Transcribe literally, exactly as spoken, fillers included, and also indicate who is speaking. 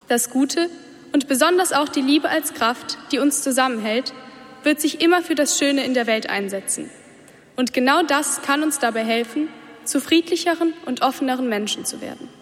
Speaker 1: Das Gute und besonders auch die Liebe als Kraft, die uns zusammenhält, wird sich immer für das Schöne in der Welt einsetzen. Und genau das kann uns dabei helfen, zu friedlicheren und offeneren Menschen zu werden.